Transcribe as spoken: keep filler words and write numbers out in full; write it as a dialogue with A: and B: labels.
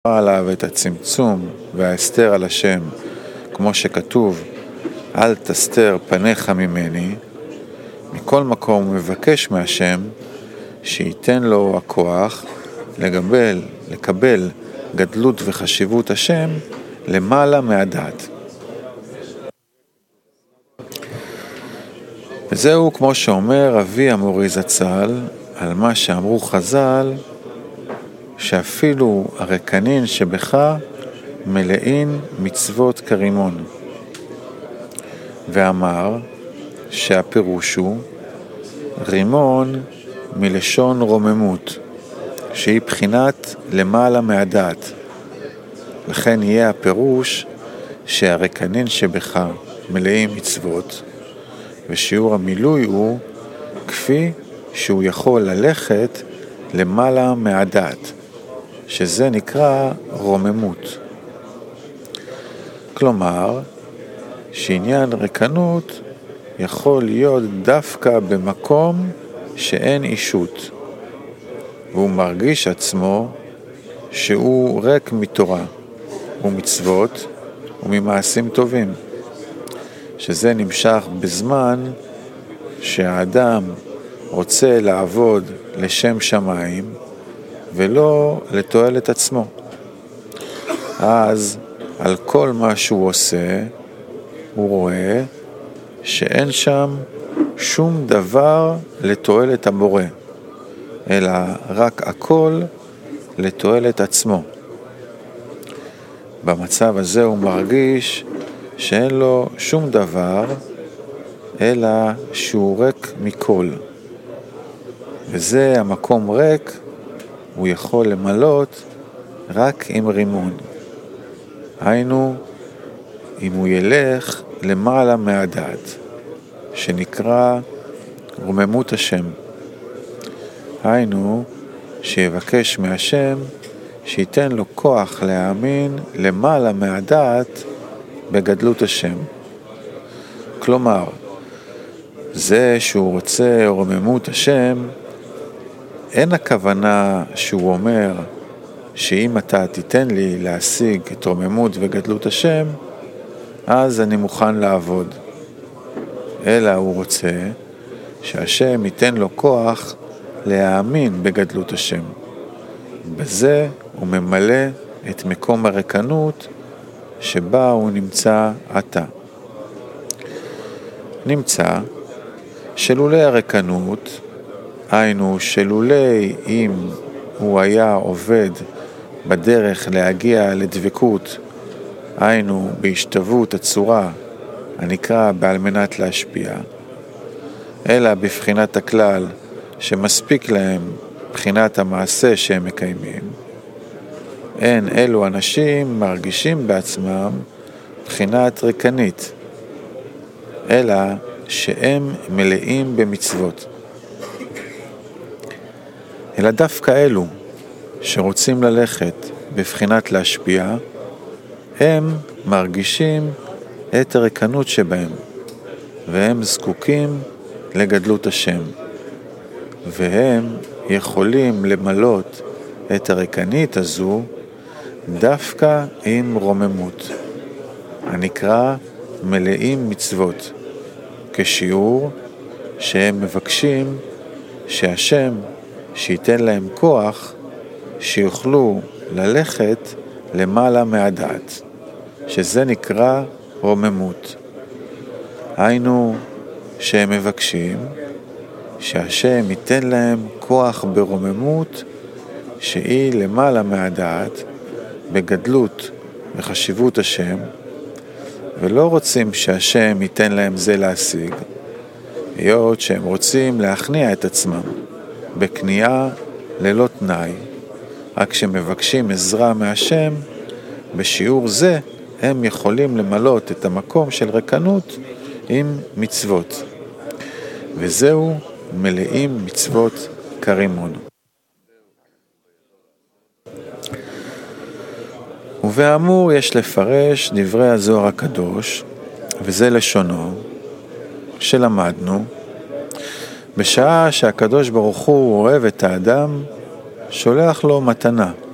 A: עליו את הצמצום וההסתר על השם, כמו שכתוב, אל תסתר פניך ממני, מכל מקום הוא מבקש מהשם שייתן לו הכוח לקבל, לקבל גדלות וחשיבות השם למעלה מהדעת. וזהו כמו שאומר אבי המורי זצ"ל על מה שאמרו חז"ל, שאפילו הרקנין שבך מלאין מצוות כרימון. ואמר שהפירוש הוא רימון מלשון רוממות, שהיא בחינת למעלה מהדעת. לכן יהיה הפירוש שהרקנין שבך מלאים מצוות, ושיעור המילוי הוא כפי שהוא יכול ללכת למעלה מהדעת, שזה נקרא רוממות. כלומר, שעניין רקנות יכול להיות דווקא במקום שאין אישות, והוא מרגיש עצמו שהוא ריק מתורה ומצוות וממעשים טובים, שזה נמשך בזמן שהאדם רוצה לעבוד לשם שמיים ולא לתועלת עצמו. אז על כל מה שהוא עושה הוא רואה שאין שם שום דבר לתועלת הבורא, אלא רק הכל לתועלת עצמו. במצב הזה הוא מרגיש שאין לו שום דבר אלא שהוא ריק מכל, וזה המקום ריק הוא יכול למלות רק עם רימון. היינו, אם הוא ילך למעלה מהדעת, שנקרא רוממות השם. היינו, שיבקש מהשם שייתן לו כוח להאמין למעלה מהדעת בגדלות השם. כלומר, זה שהוא רוצה רוממות השם, אין הכוונה שהוא אומר שאם אתה תיתן לי להשיג את רוממות וגדלות השם, אז אני מוכן לעבוד. אלא הוא רוצה שהשם ייתן לו כוח להאמין בגדלות השם. בזה הוא ממלא את מקום הרקנות שבה הוא נמצא עתה. נמצא שלולי הרקנות, היינו שלולי אם הוא היה עובד בדרך להגיע לדבקות, היינו בהשתוות הצורה הנקרא בעל מנת להשפיע, אלא בבחינת הכלל שמספיק להם בחינת המעשה שהם מקיימים, אין אלו אנשים מרגישים בעצמם בחינת רקנית, אלא שהם מלאים במצוות. אלא דווקא אלו שרוצים ללכת בבחינת להשפיע, הם מרגישים את הרקנות שבהם, והם זקוקים לגדלות השם, והם יכולים למלות את הרקנית הזו דווקא עם רוממות, הנקרא מלאים מצוות, כשיעור שהם מבקשים שהשם שייתן להם כוח שיוכלו ללכת למעלה מהדעת, שזה נקרא רוממות. היינו שהם מבקשים שהשם ייתן להם כוח ברוממות שהיא למעלה מהדעת בגדלות וחשיבות השם, ולא רוצים שהשם ייתן להם זה להשיג, היות שהם רוצים להכניע את עצמם בקנייה ללא תנאי. רק כשמבקשים עזרה מהשם, בשיעור זה הם יכולים למלות את המקום של רקנות עם מצוות, וזהו מלאים מצוות כרימון. ובאמור יש לפרש דברי הזוהר הקדוש, וזה לשונו שלמדנו, בשעה שהקדוש ברוך הוא אוהב את האדם, שולח לו מתנה.